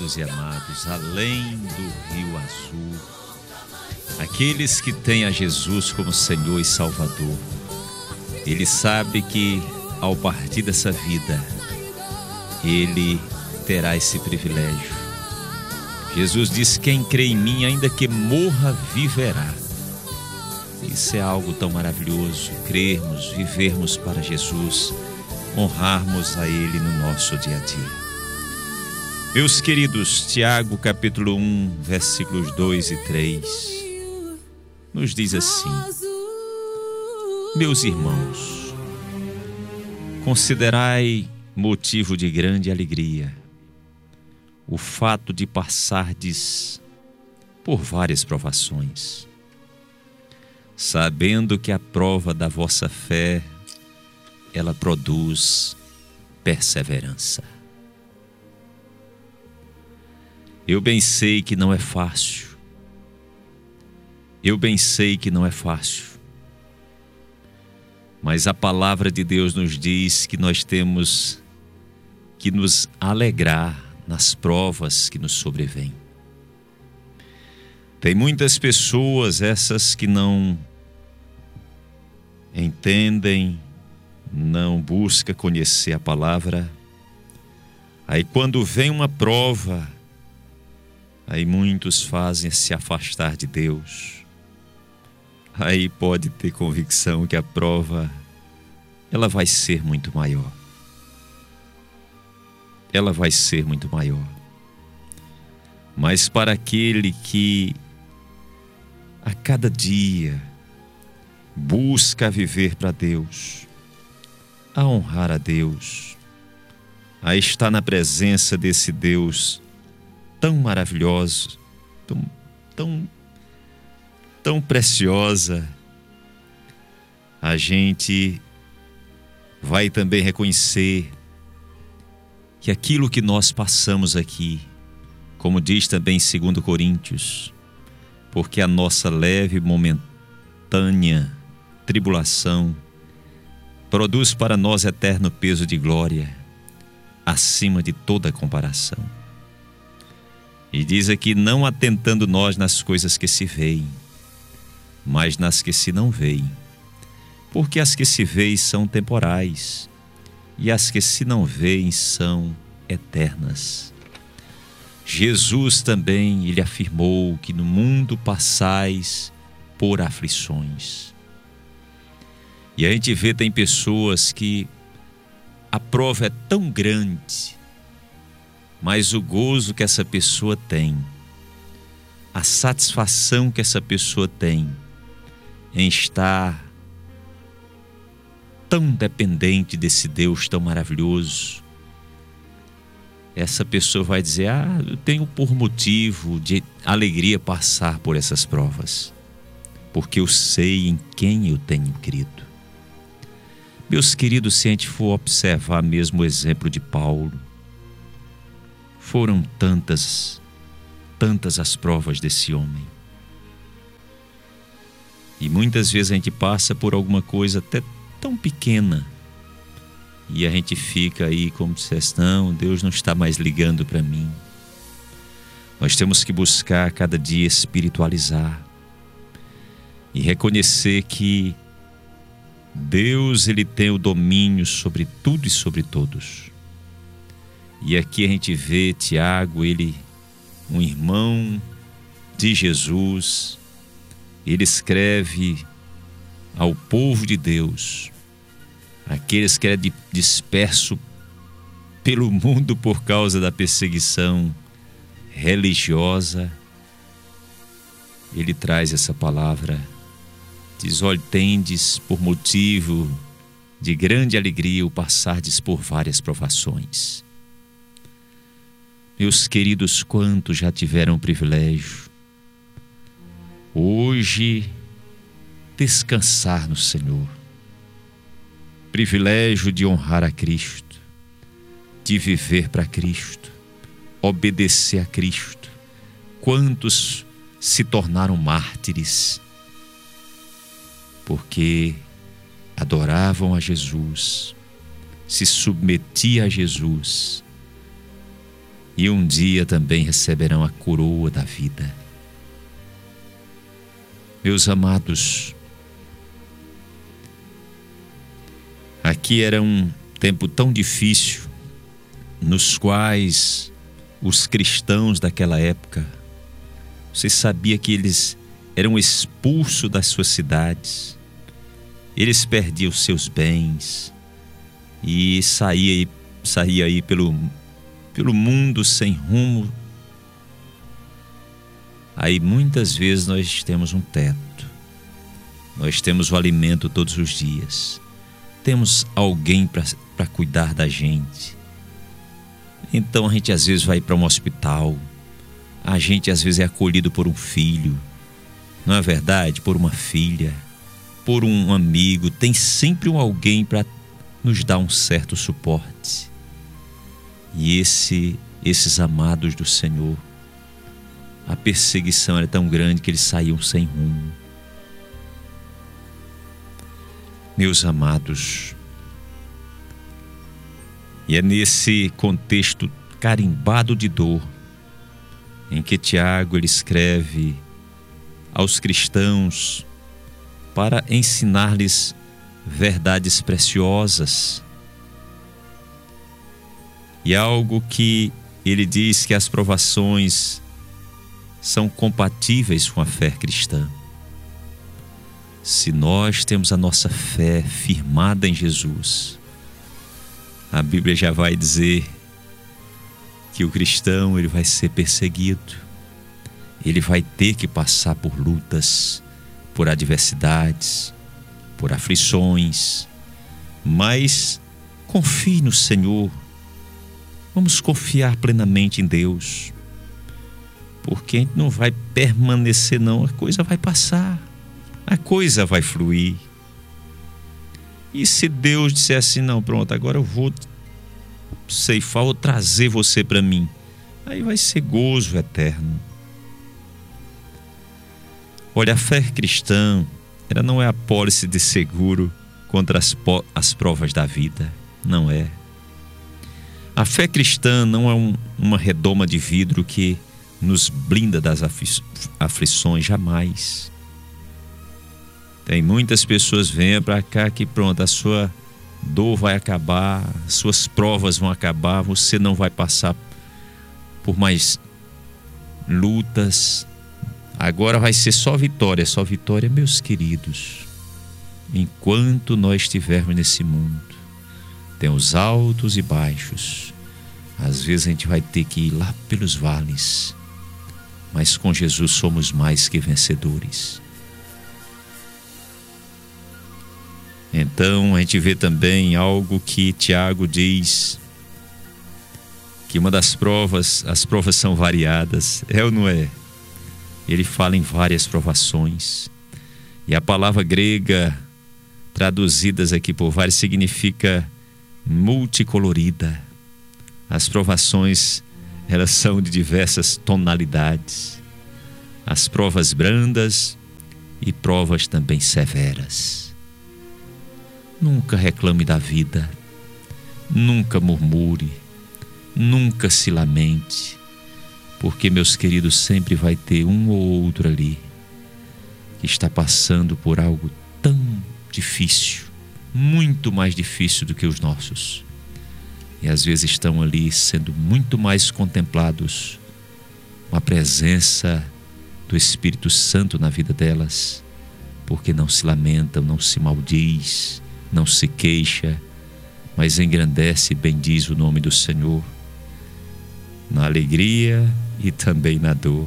queridos e amados, além do Rio Azul, aqueles que têm a Jesus como Senhor e Salvador, ele sabe que ao partir dessa vida, ele terá esse privilégio. Jesus diz: quem crê em mim, ainda que morra, viverá. Isso é algo tão maravilhoso, crermos, vivermos para Jesus, honrarmos a Ele no nosso dia a dia. Meus queridos, Tiago capítulo 1, versículos 2 e 3, nos diz assim: meus irmãos, considerai motivo de grande alegria o fato de passardes por várias provações, sabendo que a prova da vossa fé, ela produz perseverança. Eu bem sei que não é fácil. Eu bem sei que não é fácil. Mas a palavra de Deus nos diz que nós temos que nos alegrar nas provas que nos sobrevêm. Tem muitas pessoas, essas que não entendem, não buscam conhecer a palavra. Aí quando vem uma prova, aí muitos fazem se afastar de Deus. Aí pode ter convicção que a prova, ela vai ser muito maior. Ela vai ser muito maior. Mas para aquele que a cada dia busca viver para Deus, a honrar a Deus, a estar na presença desse Deus tão maravilhoso, tão preciosa, a gente vai também reconhecer que aquilo que nós passamos aqui, como diz também 2 Coríntios, porque a nossa leve e momentânea tribulação produz para nós eterno peso de glória, acima de toda comparação. E diz aqui: não atentando nós nas coisas que se veem, mas nas que se não veem, porque as que se veem são temporais, e as que se não veem são eternas. Jesus também, ele afirmou que no mundo passais por aflições. E a gente vê, tem pessoas que a prova é tão grande, mas o gozo que essa pessoa tem, a satisfação que essa pessoa tem em estar tão dependente desse Deus tão maravilhoso, essa pessoa vai dizer: eu tenho por motivo de alegria passar por essas provas, porque eu sei em quem eu tenho crido. Meus queridos, se a gente for observar mesmo o exemplo de Paulo, foram tantas as provas desse homem. E muitas vezes a gente passa por alguma coisa até tão pequena, e a gente fica aí como se dissesse: não, Deus não está mais ligando para mim. Nós temos que buscar cada dia espiritualizar e reconhecer que Deus, ele tem o domínio sobre tudo e sobre todos. E aqui a gente vê Tiago, ele, um irmão de Jesus, ele escreve ao povo de Deus, aqueles que eram dispersos pelo mundo por causa da perseguição religiosa. Ele traz essa palavra, diz: olha, tendes por motivo de grande alegria o passardes por várias provações. Meus queridos, quantos já tiveram o privilégio hoje descansar no Senhor, privilégio de honrar a Cristo, de viver para Cristo, obedecer a Cristo. Quantos se tornaram mártires porque adoravam a Jesus, se submetiam a Jesus e um dia também receberão a coroa da vida. Meus amados, aqui era um tempo tão difícil, nos quais os cristãos daquela época, você sabia que eles eram expulsos das suas cidades, eles perdiam seus bens e saía aí pelo mundo sem rumo. Aí muitas vezes nós temos um teto, nós temos o alimento todos os dias, temos alguém para cuidar da gente. Então a gente às vezes vai para um hospital, a gente às vezes é acolhido por um filho, não é verdade? Por uma filha, por um amigo, tem sempre alguém para nos dar um certo suporte. E esses amados do Senhor, a perseguição era tão grande que eles saíam sem rumo. Meus amados, e é nesse contexto carimbado de dor em que Tiago ele escreve aos cristãos para ensinar-lhes verdades preciosas. E algo que ele diz que as provações são compatíveis com a fé cristã. Se nós temos a nossa fé firmada em Jesus, a Bíblia já vai dizer que o cristão ele vai ser perseguido, ele vai ter que passar por lutas, por adversidades, por aflições, mas confie no Senhor. Vamos confiar plenamente em Deus, porque a gente não vai permanecer não, a coisa vai passar, a coisa vai fluir. E se Deus disser assim, não, pronto, agora eu vou ceifar, vou trazer você para mim, aí vai ser gozo eterno. Olha, a fé cristã, ela não é a pólice de seguro contra as provas da vida, não é. A fé cristã não é uma redoma de vidro que nos blinda das aflições, jamais. Tem muitas pessoas vêm para cá que pronto, a sua dor vai acabar, suas provas vão acabar, você não vai passar por mais lutas, agora vai ser só vitória, meus queridos. Enquanto nós estivermos nesse mundo, tem os altos e baixos, às vezes a gente vai ter que ir lá pelos vales, mas com Jesus somos mais que vencedores. Então a gente vê também algo que Tiago diz, que uma das provas, as provas são variadas, é ou não é? Ele fala em várias provações, e a palavra grega traduzidas aqui por várias significa multicolorida. As provações, elas são de diversas tonalidades, as provas brandas e provas também severas. Nunca reclame da vida, nunca murmure, nunca se lamente, porque, meus queridos, sempre vai ter um ou outro ali que está passando por algo tão difícil, muito mais difícil do que os nossos, e às vezes estão ali sendo muito mais contemplados com a presença do Espírito Santo na vida delas, porque não se lamentam, não se maldiz, não se queixa, mas engrandece e bendiz o nome do Senhor, na alegria e também na dor.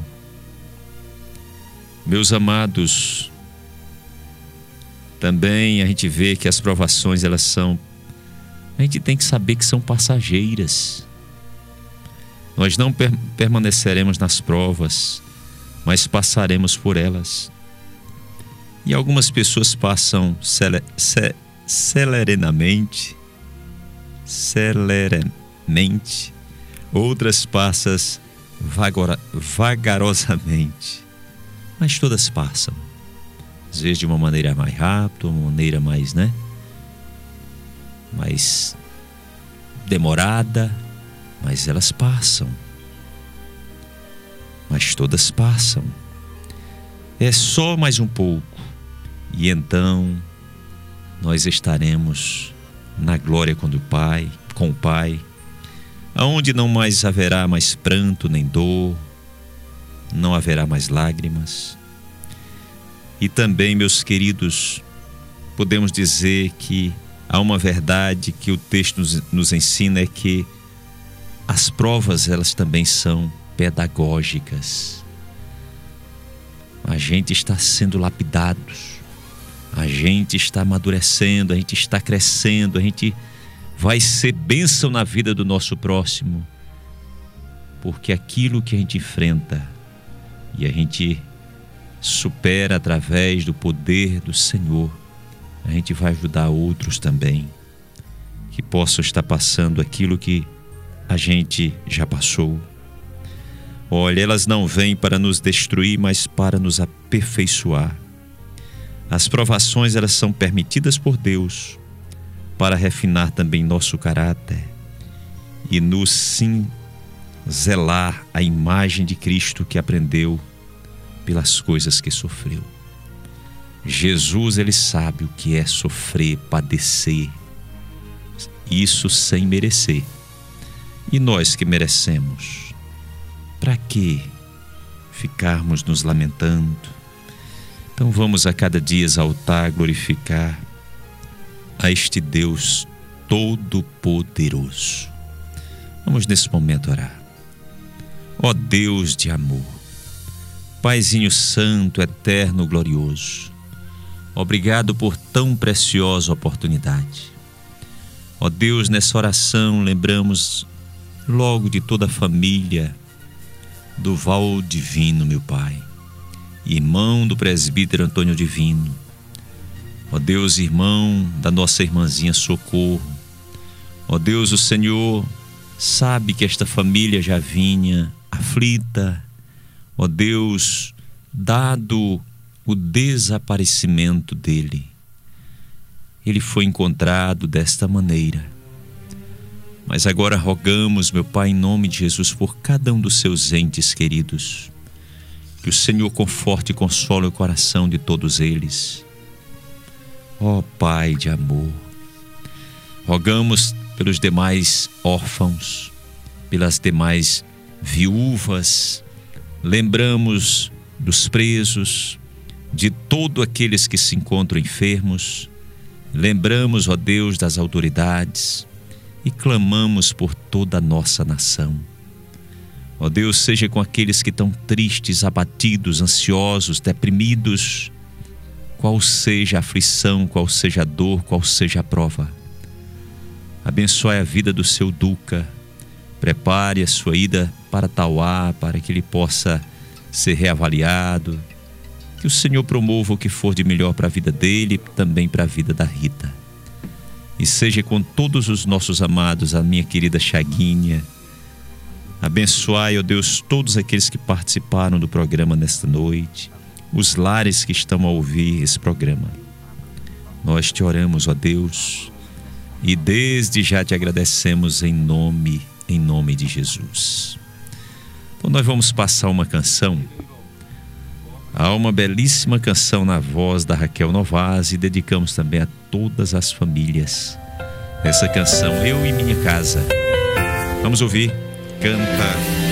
Meus amados, também a gente vê que as provações, a gente tem que saber que são passageiras. Nós não permaneceremos nas provas, mas passaremos por elas. E algumas pessoas passam celeremente, outras passam vagarosamente, mas todas passam, às vezes de uma maneira mais rápida, uma maneira mais demorada, mas elas passam. mas todas passam. É só mais um pouco, e então nós estaremos na glória com o Pai, aonde não mais haverá mais pranto nem dor, não haverá mais lágrimas. E também, meus queridos, podemos dizer que há uma verdade que o texto nos ensina, é que as provas, elas também são pedagógicas. A gente está sendo lapidados, a gente está amadurecendo, a gente está crescendo, a gente vai ser bênção na vida do nosso próximo, porque aquilo que a gente enfrenta e a gente supera através do poder do Senhor, a gente vai ajudar outros também que possam estar passando aquilo que a gente já passou. Olha, elas não vêm para nos destruir, mas para nos aperfeiçoar. As provações, elas são permitidas por Deus para refinar também nosso caráter e nos cinzelar a imagem de Cristo que aprendeu pelas coisas que sofreu. Jesus, ele sabe o que é sofrer, padecer, isso sem merecer. E nós que merecemos, para que ficarmos nos lamentando? Então vamos a cada dia exaltar, glorificar a este Deus Todo-Poderoso. Vamos nesse momento orar. Ó Deus de amor, Paizinho Santo, Eterno, Glorioso, obrigado por tão preciosa oportunidade. Ó Deus, nessa oração lembramos logo de toda a família do Val Divino, meu Pai, irmão do presbítero Antônio Divino. Ó Deus, irmão da nossa irmãzinha Socorro. Ó Deus, o Senhor sabe que esta família já vinha aflita. Ó Deus, dado o desaparecimento dele, ele foi encontrado desta maneira. Mas agora rogamos, meu Pai, em nome de Jesus, por cada um dos seus entes queridos, que o Senhor conforte e console o coração de todos eles. Ó Pai de amor, rogamos pelos demais órfãos, pelas demais viúvas, lembramos dos presos, de todos aqueles que se encontram enfermos, lembramos, ó Deus, das autoridades e clamamos por toda a nossa nação. Ó Deus, seja com aqueles que estão tristes, abatidos, ansiosos, deprimidos, qual seja a aflição, qual seja a dor, qual seja a prova. Abençoe a vida do seu Duca, prepare a sua ida para Tauá, para que ele possa ser reavaliado, que o Senhor promova o que for de melhor para a vida dele e também para a vida da Rita. E seja com todos os nossos amados, a minha querida Chaguinha. Abençoai, ó Deus, todos aqueles que participaram do programa nesta noite, os lares que estão a ouvir esse programa. Nós te oramos, ó Deus, e desde já te agradecemos em nome de Jesus. Então nós vamos passar uma canção. Há uma belíssima canção na voz da Raquel Novas e dedicamos também a todas as famílias. Essa canção, Eu e Minha Casa. Vamos ouvir. Canta